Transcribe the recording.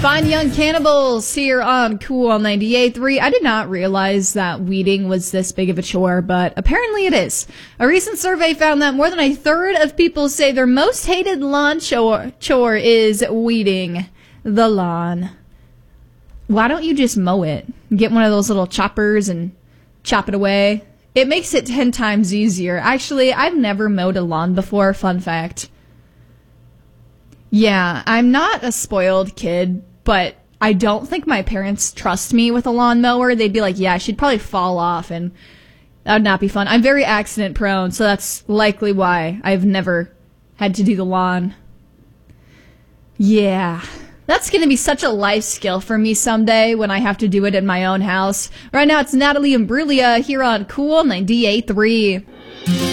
Fine Young Cannibals here on Cool 98.3. I did not realize that weeding was this big of a chore, but apparently it is. A recent survey found that more than a third of people say their most hated lawn chore is weeding the lawn. Why don't you just mow it? Get one of those little choppers and chop it away. It makes it 10 times easier. Actually, I've never mowed a lawn before, fun fact. Yeah, I'm not a spoiled kid, but I don't think my parents trust me with a lawnmower. They'd be like, yeah, she'd probably fall off, and that would not be fun. I'm very accident prone, so that's likely why I've never had to do the lawn. Yeah, that's going to be such a life skill for me someday when I have to do it in my own house. Right now, it's Natalie Imbruglia here on Cool 98.3.